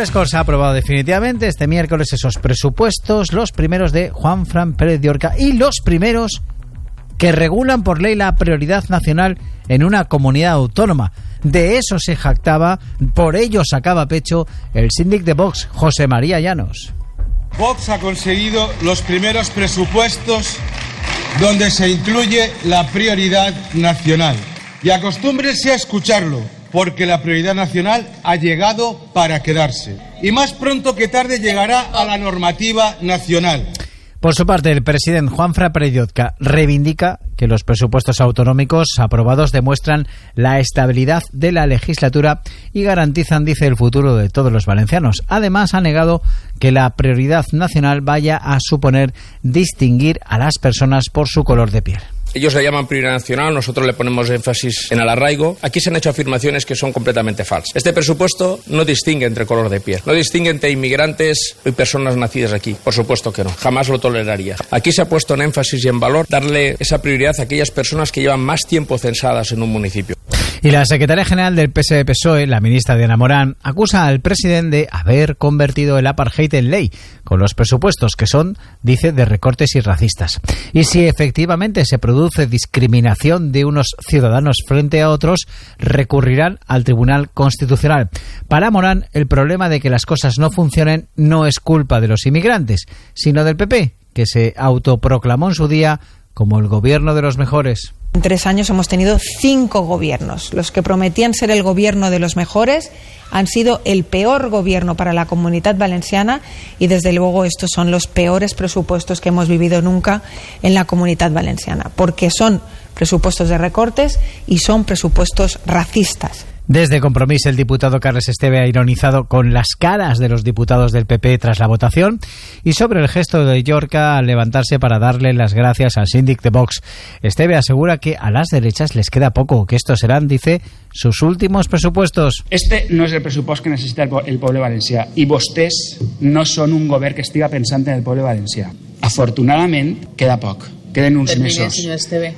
Les Corts ha aprobado definitivamente este miércoles esos presupuestos, los primeros de Juanfran Pérez de Orca y los primeros que regulan por ley la prioridad nacional en una comunidad autónoma. De eso se jactaba, por ello sacaba pecho el síndic de Vox, José María Llanos. Vox ha conseguido los primeros presupuestos donde se incluye la prioridad nacional. Y acostúmbrense a escucharlo, porque la prioridad nacional ha llegado para quedarse. Y más pronto que tarde llegará a la normativa nacional. Por su parte, el presidente Juanfran Pérez de Orca reivindica que los presupuestos autonómicos aprobados demuestran la estabilidad de la legislatura y garantizan, dice, el futuro de todos los valencianos. Además, ha negado que la prioridad nacional vaya a suponer distinguir a las personas por su color de piel. Ellos le llaman prioridad nacional, nosotros le ponemos énfasis en el arraigo. Aquí se han hecho afirmaciones que son completamente falsas. Este presupuesto no distingue entre color de piel, no distingue entre inmigrantes y personas nacidas aquí. Por supuesto que no, jamás lo toleraría. Aquí se ha puesto en énfasis y en valor darle esa prioridad a aquellas personas que llevan más tiempo censadas en un municipio. Y la secretaria general del PSE, la ministra Diana Morán, acusa al presidente de haber convertido el apartheid en ley, con los presupuestos que son, dice, de recortes y racistas. Y si efectivamente se produce discriminación de unos ciudadanos frente a otros, recurrirán al Tribunal Constitucional. Para Morán, el problema de que las cosas no funcionen no es culpa de los inmigrantes, sino del PP, que se autoproclamó en su día como el gobierno de los mejores. En 3 años hemos tenido 5 gobiernos. Los que prometían ser el gobierno de los mejores han sido el peor gobierno para la Comunitat Valenciana y desde luego estos son los peores presupuestos que hemos vivido nunca en la Comunitat Valenciana, porque son presupuestos de recortes y son presupuestos racistas. Desde Compromís, el diputado Carles Esteve ha ironizado con las caras de los diputados del PP tras la votación y sobre el gesto de Llorca al levantarse para darle las gracias al síndic de Vox. Esteve asegura que a las derechas les queda poco, que estos serán, dice, sus últimos presupuestos. Este no és el pressupost que necessita el poble valencià i vostès no són un govern que estiga pensant en el poble valencià. Afortunadament, queda poc. Queden uns mesos. Señor Esteve.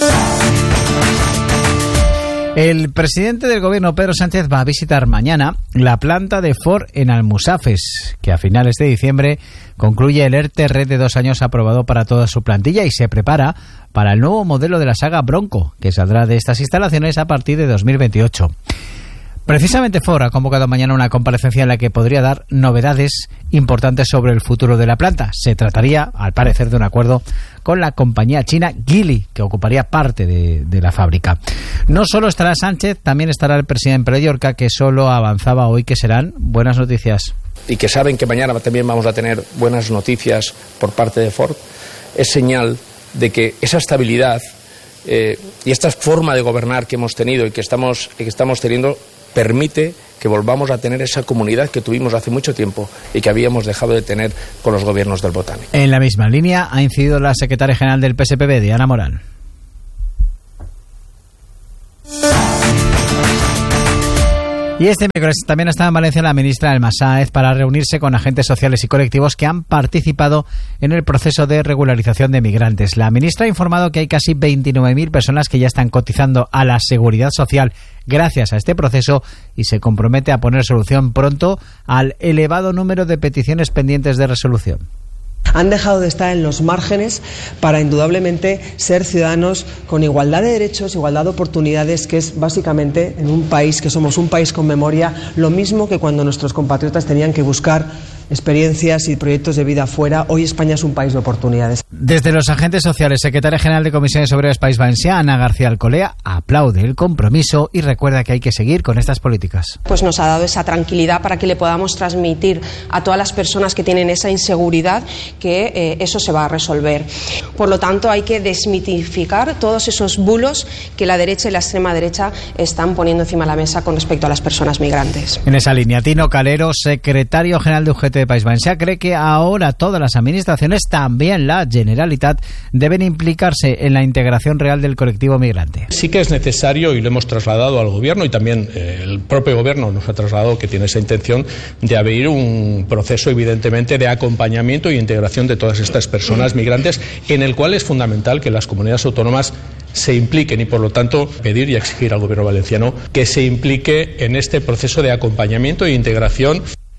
El presidente del gobierno, Pedro Sánchez, va a visitar mañana la planta de Ford en Almusafes, que a finales de diciembre concluye el ERTE Red de 2 años aprobado para toda su plantilla y se prepara para el nuevo modelo de la saga Bronco, que saldrá de estas instalaciones a partir de 2028. Precisamente Ford ha convocado mañana una comparecencia en la que podría dar novedades importantes sobre el futuro de la planta. Se trataría, al parecer, de un acuerdo con la compañía china Geely, que ocuparía parte de la fábrica. No solo estará Sánchez, también estará el presidente Pérez de Orca, que solo avanzaba hoy que serán buenas noticias. Y que saben que mañana también vamos a tener buenas noticias por parte de Ford. Es señal de que esa estabilidad y esta forma de gobernar que hemos tenido y que estamos teniendo permite que volvamos a tener esa comunidad que tuvimos hace mucho tiempo y que habíamos dejado de tener con los gobiernos del Botánico. En la misma línea ha incidido la secretaria general del PSPB, Diana Morán. Y este miércoles también está en Valencia la ministra Elma Sáez para reunirse con agentes sociales y colectivos que han participado en el proceso de regularización de migrantes. La ministra ha informado que hay casi 29.000 personas que ya están cotizando a la Seguridad Social gracias a este proceso y se compromete a poner solución pronto al elevado número de peticiones pendientes de resolución. Han dejado de estar en los márgenes para indudablemente ser ciudadanos con igualdad de derechos, igualdad de oportunidades, que es básicamente en un país que somos un país con memoria, lo mismo que cuando nuestros compatriotas tenían que buscar experiencias y proyectos de vida fuera. Hoy España es un país de oportunidades. Desde los agentes sociales, secretaria general de Comisiones Obreras País Valencià, Ana García Alcolea, aplaude el compromiso y recuerda que hay que seguir con estas políticas. Pues nos ha dado esa tranquilidad para que le podamos transmitir a todas las personas que tienen esa inseguridad que eso se va a resolver. Por lo tanto, hay que desmitificar todos esos bulos que la derecha y la extrema derecha están poniendo encima de la mesa con respecto a las personas migrantes. En esa línea, Tino Calero, secretario general de UGT de País Valencià, cree que ahora todas las administraciones, también la Generalitat, deben implicarse en la integración real del colectivo migrante. Sí que es necesario, y lo hemos trasladado al Gobierno, y también el propio Gobierno nos ha trasladado que tiene esa intención de abrir un proceso, evidentemente, de acompañamiento y integración de todas estas personas migrantes, en el cual es fundamental que las comunidades autónomas se impliquen y, por lo tanto, pedir y exigir al Gobierno valenciano que se implique en este proceso de acompañamiento e integración.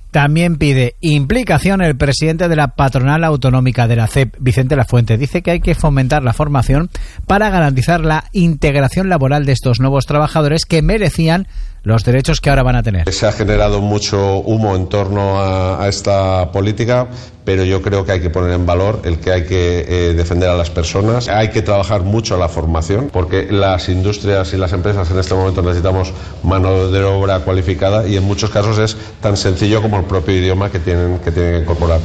También pide implicación el presidente de la patronal autonómica de la CEP, Vicente Lafuente. Dice que hay que fomentar la formación para garantizar la integración laboral de estos nuevos trabajadores que merecían los derechos que ahora van a tener. Se ha generado mucho humo en torno a esta política, pero yo creo que hay que poner en valor el que hay que defender a las personas. Hay que trabajar mucho la formación, porque las industrias y las empresas en este momento necesitamos mano de obra cualificada y en muchos casos es tan sencillo como el propio idioma que tienen que incorporar.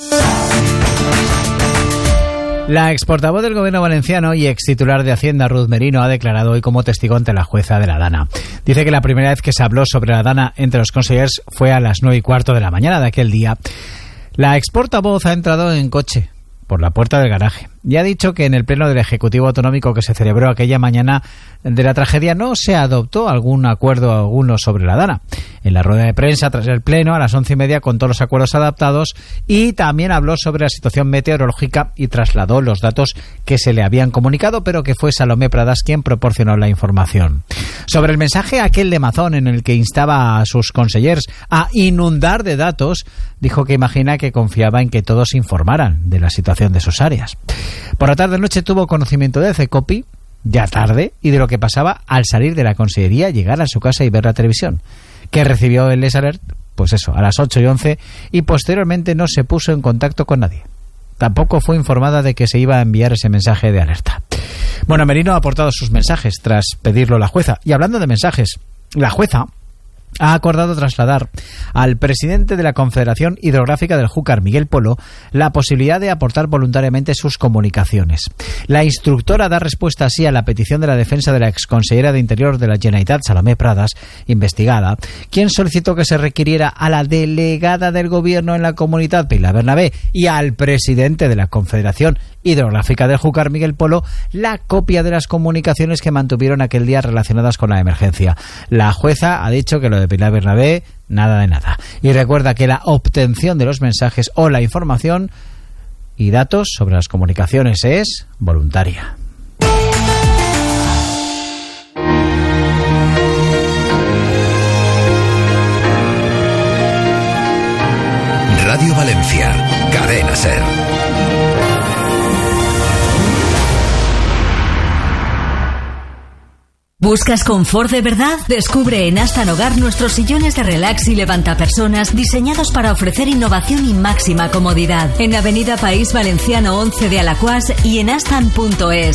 La exportavoz del gobierno valenciano y ex titular de Hacienda, Ruth Merino, ha declarado hoy como testigo ante la jueza de la Dana. Dice que la primera vez que se habló sobre la Dana entre los consellers fue a las 9:15 de la mañana de aquel día. La ex portavoz ha entrado en coche por la puerta del garaje y ha dicho que en el pleno del Ejecutivo Autonómico que se celebró aquella mañana de la tragedia no se adoptó algún acuerdo alguno sobre la Dana. En la rueda de prensa tras el pleno a las 11:30 contó los acuerdos adaptados y también habló sobre la situación meteorológica y trasladó los datos que se le habían comunicado, pero que fue Salomé Pradas quien proporcionó la información. Sobre el mensaje aquel de Mazón en el que instaba a sus consellers a inundar de datos, dijo que imagina que confiaba en que todos informaran de la situación de sus áreas. Por la tarde-noche tuvo conocimiento de CECOPI, ya tarde, y de lo que pasaba al salir de la consellería, llegar a su casa y ver la televisión. Que recibió el Les Alert, pues eso, a las 8:11, y posteriormente no se puso en contacto con nadie. Tampoco fue informada de que se iba a enviar ese mensaje de alerta. Bueno, Merino ha aportado sus mensajes tras pedirlo la jueza. Y hablando de mensajes, la jueza ha acordado trasladar al presidente de la Confederación Hidrográfica del Júcar, Miguel Polo, la posibilidad de aportar voluntariamente sus comunicaciones. La instructora da respuesta así a la petición de la defensa de la exconsellera de Interior de la Generalitat, Salomé Pradas, investigada, quien solicitó que se requiriera a la delegada del Gobierno en la Comunitat, Pilar Bernabé, y al presidente de la Confederación Hidrográfica del Júcar, Miguel Polo, la copia de las comunicaciones que mantuvieron aquel día relacionadas con la emergencia. La jueza ha dicho que lo de Pilar Bernabé, nada de nada. Y recuerda que la obtención de los mensajes o la información y datos sobre las comunicaciones es voluntaria. Radio Valencia, Cadena SER. ¿Buscas confort de verdad? Descubre en Astan Hogar nuestros sillones de relax y levantapersonas diseñados para ofrecer innovación y máxima comodidad. En Avenida País Valenciano 11 de Alacuás y en astan.es.